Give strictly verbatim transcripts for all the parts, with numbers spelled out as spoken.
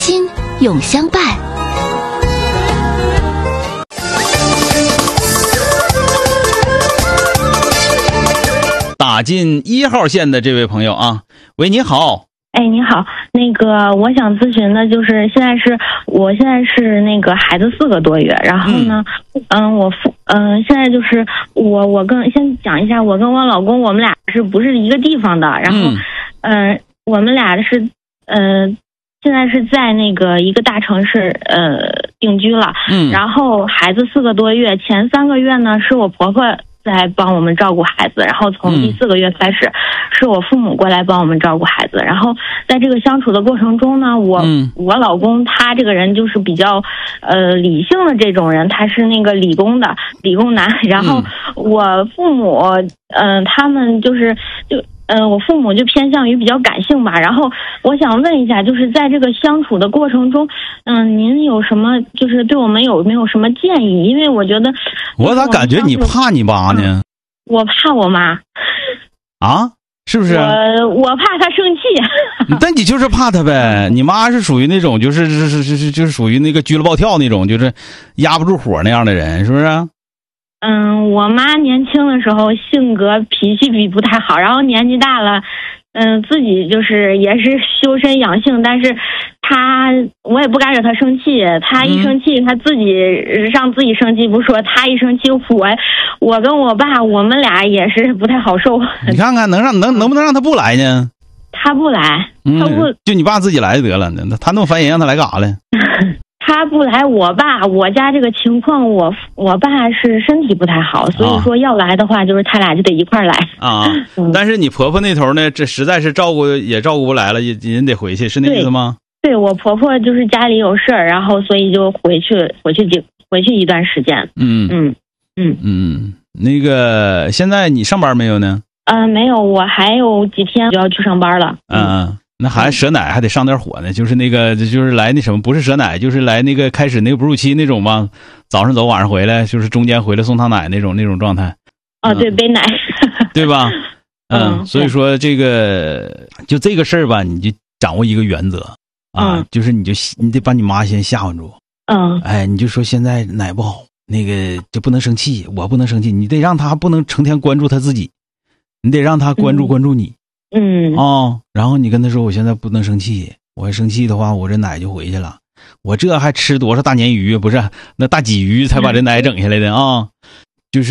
心永相伴。 打进一号线的这位朋友啊，喂，你好。 哎，你好，那个我想咨询的就是，现在是我现在是那个孩子四个多月，然后呢，嗯，嗯我父，嗯、呃，现在就是我我跟先讲一下，我跟我老公我们俩是不是一个地方的？然后，嗯、呃，我们俩是，呃，现在是在那个一个大城市呃定居了，嗯，然后孩子四个多月，前三个月呢是我婆婆在帮我们照顾孩子，然后从第四个月开始，是我父母过来帮我们照顾孩子。然后在这个相处的过程中呢，我、嗯、我老公他这个人就是比较呃理性的这种人，他是那个理工的理工男。然后我父母嗯、呃、他们就是就。呃，我父母就偏向于比较感性吧，然后我想问一下，就是在这个相处的过程中，嗯、呃，您有什么就是对我们有没有什么建议？因为我觉得， 我咋感觉你怕你妈呢？ 嗯、我怕我妈。 啊？是不是？ 我我怕她生气。 但你就是怕她呗？你妈是属于那种就是是是是就是属于那个拘了暴跳那种，就是压不住火那样的人，是不是？ 嗯，我妈年轻的时候性格脾气比不太好，然后年纪大了，嗯，自己就是也是修身养性，但是她我也不敢惹她生气，她一生气，她自己让自己生气不说，她一生气，我我跟我爸我们俩也是不太好受。 你看看能让能能不能让她不来呢？ 她不来，她不、 嗯、就你爸自己来就得了，她那么烦人，让她来干啥了？ 他不来，我爸我家这个情况，我我爸是身体不太好，所以说要来的话，就是他俩就得一块儿来啊、嗯。但是你婆婆那头呢，这实在是照顾也照顾不来了，也人得回去，是那意思吗？ 对，对我婆婆就是家里有事儿，然后所以就回去回去几回去一段时间。 嗯嗯嗯嗯，那个现在你上班没有呢？ 嗯、呃，没有，我还有几天就要去上班了。 嗯。嗯那还舍奶还得上点火呢，就是那个就是来那什么，不是舍奶，就是来那个开始那个哺乳期那种嘛，早上走晚上回来，就是中间回来送趟奶那种那种状态。 哦，对，背奶， 对吧？嗯，所以说这个就这个事儿吧，你就掌握一个原则啊， 嗯、 就是你就你得把你妈先吓唬住。 嗯， 哎，你就说现在奶不好，那个就不能生气，我不能生气，你得让她不能成天关注她自己，你得让她关注关注你。 嗯哦，然后你跟他说我现在不能生气，我要生气的话我这奶就回去了，我这还吃多少大鲶鱼，不是那大鲫鱼才把这奶整下来的啊、嗯、就是、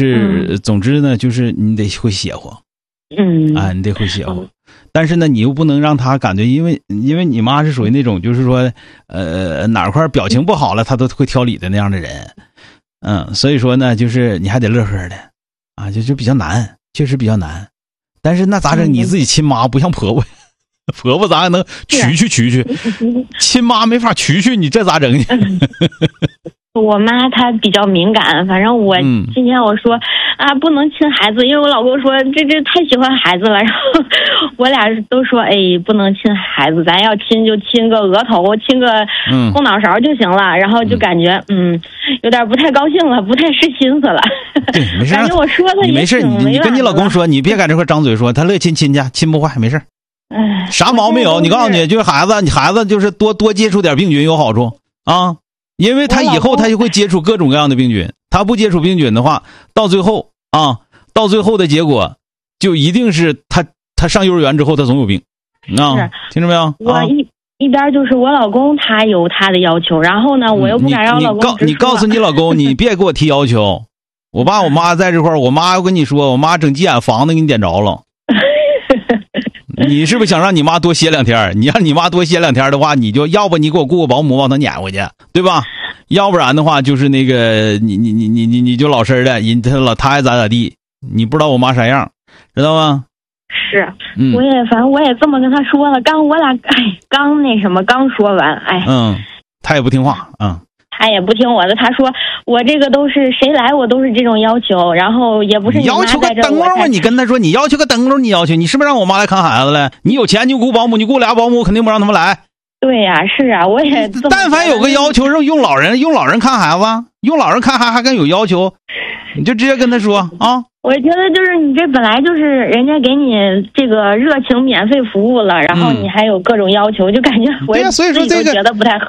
嗯、总之呢就是你得会邪乎。 嗯啊，你得会邪乎、嗯、但是呢你又不能让他感觉，因为因为你妈是属于那种就是说呃哪块表情不好了他都会挑理的那样的人。嗯，所以说呢就是你还得乐呵的啊，就就比较难，确实比较难。但是那咋整？你自己亲妈不像婆婆，婆婆咋还能娶去娶去？亲妈没法娶去，你这咋整？ 我妈她比较敏感，反正我今天我说、嗯、啊不能亲孩子，因为我老公说这这太喜欢孩子了，然后我俩都说哎不能亲孩子，咱要亲就亲个额头，亲个后脑勺就行了、嗯、然后就感觉 嗯, 嗯有点不太高兴了，不太是心思了。 对，没事， 感觉我说的你没事，你你跟你老公说，你别在这块张嘴说，他乐亲亲去，亲不坏，没事。 哎， 啥毛没有？你告诉你，就是孩子，你孩子就是多多接触点病菌有好处啊，因为他以后他就会接触各种各样的病菌，他不接触病菌的话，到最后啊，到最后的结果就一定是他他上幼儿园之后他总有病啊，听着没有？ 我一。一边就是我老公他有他的要求，然后呢我又不敢让老公、 嗯、你, 你, 告你告诉你老公你别给我提要求。我爸我妈在这块儿，我妈要跟你说，我妈整急眼房子给你点着了。你是不是想让你妈多歇两天？你让你妈多歇两天的话，你就要不你给我雇个保姆往她撵回去，对吧？要不然的话就是那个你你你你你你就老实的，人他老他爱咋咋地，你不知道我妈啥样，知道吗？ 是，嗯、我也反正我也这么跟他说了，刚我俩哎刚那什么刚说完，哎， 嗯，他也不听话，嗯， 他也不听我的，他说我这个都是谁来我都是这种要求，然后也不是你要求个灯笼啊，你跟他说你要求个灯笼，你要求你是不是让我妈来看孩子了？你有钱你就雇保姆，你雇俩保姆肯定不让他们来。 对呀、啊，是啊，我也但凡有个要求，用用老人用老人看孩子，用老人看孩子还敢有要求？ 你就直接跟他说啊。 我觉得就是你这本来就是人家给你这个热情免费服务了，然后你还有各种要求，就感觉我对呀，所以说这个觉得不太合